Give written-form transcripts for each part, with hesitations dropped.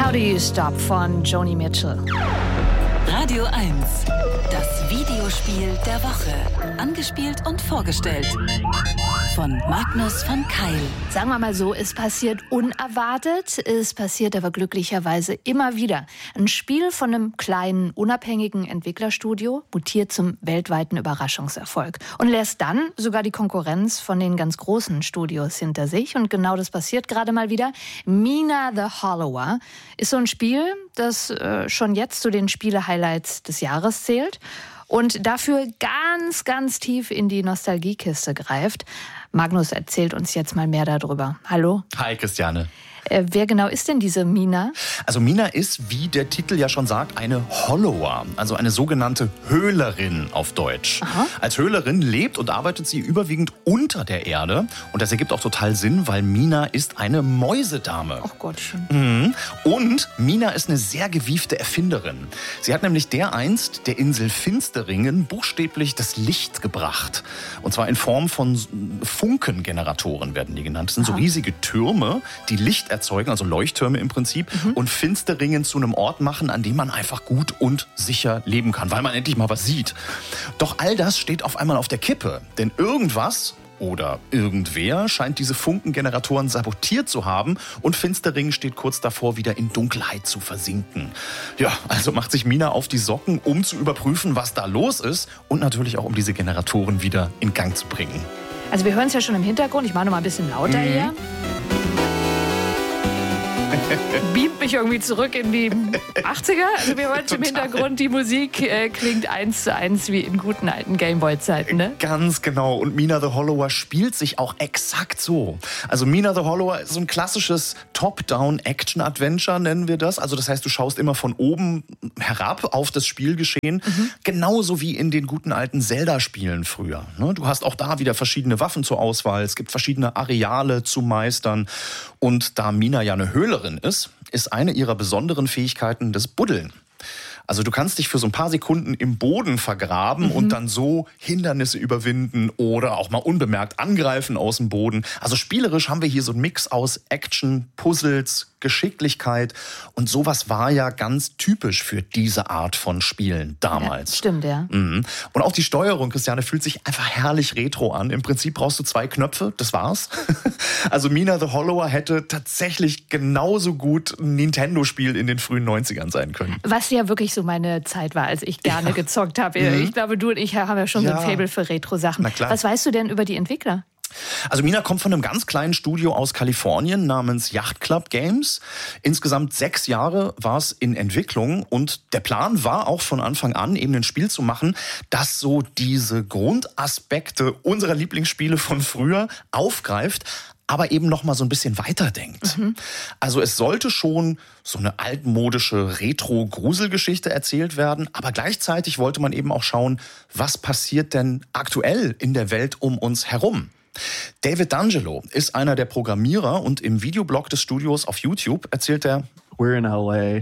How Do You Stop von Joni Mitchell. Radio 1, das Videospiel der Woche. Angespielt und vorgestellt von Magnus von Keil. Sagen wir mal so, es passiert unerwartet, es passiert aber glücklicherweise immer wieder. Ein Spiel von einem kleinen, unabhängigen Entwicklerstudio mutiert zum weltweiten Überraschungserfolg und lässt dann sogar die Konkurrenz von den ganz großen Studios hinter sich. Und genau das passiert gerade mal wieder. Mina the Hollower ist so ein Spiel, das schon jetzt zu den Spiele-Highlights des Jahres zählt und dafür ganz, ganz tief in die Nostalgiekiste greift. Magnus erzählt uns jetzt mal mehr darüber. Hallo. Hi, Christiane. Wer genau ist denn diese Mina? Also Mina ist, wie der Titel ja schon sagt, eine Hollower, also eine sogenannte Höhlerin auf Deutsch. Aha. Als Höhlerin lebt und arbeitet sie überwiegend unter der Erde. Und das ergibt auch total Sinn, weil Mina ist eine Mäusedame. Ach Gottchen. Und Mina ist eine sehr gewiefte Erfinderin. Sie hat nämlich dereinst der Insel Finsteringen buchstäblich das Licht gebracht. Und zwar in Form von Funkengeneratoren werden die genannt. Das sind so riesige Türme, die Licht erzeugen, also Leuchttürme im Prinzip, und Finsteringen zu einem Ort machen, an dem man einfach gut und sicher leben kann, weil man endlich mal was sieht. Doch all das steht auf einmal auf der Kippe, denn irgendwas oder irgendwer scheint diese Funkengeneratoren sabotiert zu haben und Finsteringen steht kurz davor, wieder in Dunkelheit zu versinken. Ja, also macht sich Mina auf die Socken, um zu überprüfen, was da los ist und natürlich auch, um diese Generatoren wieder in Gang zu bringen. Also wir hören es ja schon im Hintergrund. Ich mache noch mal ein bisschen lauter hier. Beamt mich irgendwie zurück in die 80er. Also wir hören im Hintergrund, die Musik klingt 1:1 wie in guten alten Gameboy-Zeiten, ne? Ganz genau. Und Mina the Hollower spielt sich auch exakt so. Also Mina the Hollower ist so ein klassisches Top-Down-Action-Adventure, nennen wir das. Also das heißt, du schaust immer von oben herab auf das Spielgeschehen. Genauso wie in den guten alten Zelda-Spielen früher. Du hast auch da wieder verschiedene Waffen zur Auswahl. Es gibt verschiedene Areale zu meistern. Und da Mina ja eine Höhlerin ist eine ihrer besonderen Fähigkeiten das Buddeln. Also du kannst dich für so ein paar Sekunden im Boden vergraben und dann so Hindernisse überwinden oder auch mal unbemerkt angreifen aus dem Boden. Also spielerisch haben wir hier so einen Mix aus Action, Puzzles, Geschicklichkeit und sowas war ja ganz typisch für diese Art von Spielen damals. Ja, stimmt, ja. Und auch die Steuerung, Christiane, fühlt sich einfach herrlich retro an. Im Prinzip brauchst du 2 Knöpfe, das war's. Also Mina the Hollower hätte tatsächlich genauso gut ein Nintendo-Spiel in den frühen 90ern sein können. Was ja wirklich so meine Zeit war, als ich gerne gezockt habe. Ich glaube, du und ich haben ja schon so ein Faible für Retro-Sachen. Na klar. Was weißt du denn über die Entwickler? Also Mina kommt von einem ganz kleinen Studio aus Kalifornien namens Yacht Club Games. Insgesamt 6 Jahre war es in Entwicklung und der Plan war auch von Anfang an, eben ein Spiel zu machen, das so diese Grundaspekte unserer Lieblingsspiele von früher aufgreift, aber eben noch mal so ein bisschen weiterdenkt. Also es sollte schon so eine altmodische Retro-Gruselgeschichte erzählt werden, aber gleichzeitig wollte man eben auch schauen, was passiert denn aktuell in der Welt um uns herum. David D'Angelo ist einer der Programmierer und im Videoblog des Studios auf YouTube erzählt er: We're in LA.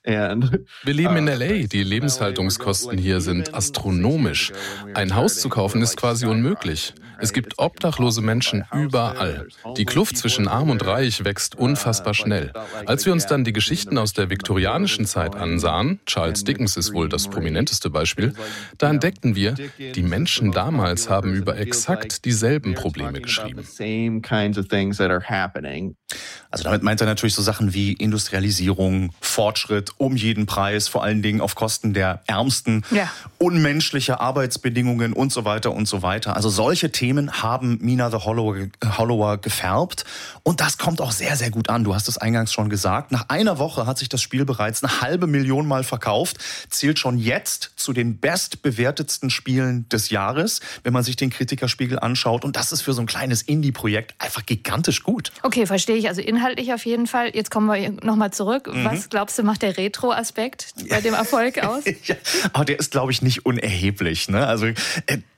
Wir leben in L.A., die Lebenshaltungskosten hier sind astronomisch. Ein Haus zu kaufen ist quasi unmöglich. Es gibt obdachlose Menschen überall. Die Kluft zwischen Arm und Reich wächst unfassbar schnell. Als wir uns dann die Geschichten aus der viktorianischen Zeit ansahen, Charles Dickens ist wohl das prominenteste Beispiel, da entdeckten wir, die Menschen damals haben über exakt dieselben Probleme geschrieben. Also damit meint er natürlich so Sachen wie Industrialisierung, Fortschritt um jeden Preis, vor allen Dingen auf Kosten der Ärmsten, unmenschliche Arbeitsbedingungen und so weiter und so weiter. Also solche Themen haben Mina the Hollower gefärbt und das kommt auch sehr, sehr gut an. Du hast es eingangs schon gesagt. Nach einer Woche hat sich das Spiel bereits 500.000 Mal verkauft, zählt schon jetzt zu den bestbewertetsten Spielen des Jahres, wenn man sich den Kritikerspiegel anschaut. Und das ist für so ein kleines Indie-Projekt einfach gigantisch gut. Okay, verstehe ich. Also inhaltlich auf jeden Fall. Jetzt kommen wir nochmal zurück. Was glaubst du, macht der Retro-Aspekt bei dem Erfolg aus? Ja, aber der ist, glaube ich, nicht unerheblich. Ne? Also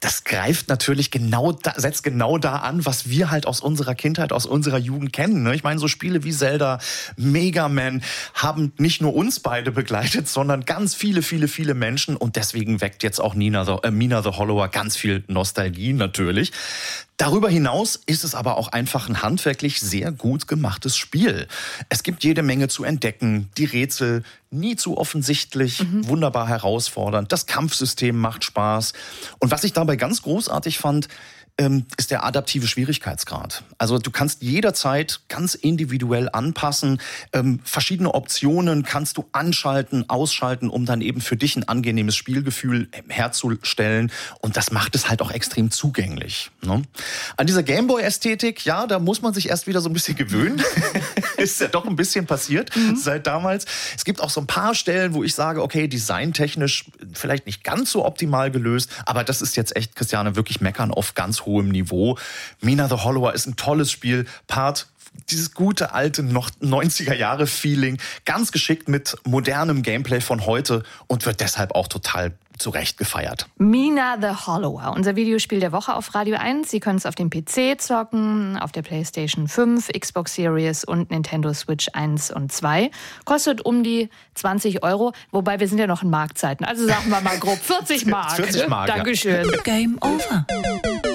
das greift natürlich setzt genau da an, was wir halt aus unserer Kindheit, aus unserer Jugend kennen. Ne? Ich meine, so Spiele wie Zelda, Mega Man haben nicht nur uns beide begleitet, sondern ganz viele Menschen. Und deswegen weckt jetzt auch Mina the Hollower ganz viel Nostalgie natürlich. Darüber hinaus ist es aber auch einfach ein handwerklich sehr gut gemachtes Spiel. Es gibt jede Menge zu entdecken, die Rätsel nie zu offensichtlich, wunderbar herausfordernd, das Kampfsystem macht Spaß. Und was ich dabei ganz großartig fand, ist der adaptive Schwierigkeitsgrad. Also du kannst jederzeit ganz individuell anpassen. Verschiedene Optionen kannst du anschalten, ausschalten, um dann eben für dich ein angenehmes Spielgefühl herzustellen. Und das macht es halt auch extrem zugänglich. Ne? An dieser Gameboy-Ästhetik, ja, da muss man sich erst wieder so ein bisschen gewöhnen. Ist ja doch ein bisschen passiert seit damals. Es gibt auch so ein paar Stellen, wo ich sage, okay, designtechnisch vielleicht nicht ganz so optimal gelöst, aber das ist jetzt echt, Christiane, wirklich meckern auf ganz hohem Niveau. Mina the Hollower ist ein tolles Spiel, dieses gute alte 90er-Jahre-Feeling, ganz geschickt mit modernem Gameplay von heute und wird deshalb auch total zu Recht gefeiert. Mina the Hollower, unser Videospiel der Woche auf Radio 1. Sie können es auf dem PC zocken, auf der PlayStation 5, Xbox Series und Nintendo Switch 1 und 2. Kostet um die 20 €, wobei wir sind ja noch in Marktzeiten. Also sagen wir mal grob 40 Mark. 40 Mark, Dankeschön. Ja. Game over.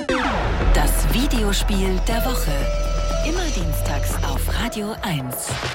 Das Videospiel der Woche. Immer dienstags auf Radio 1.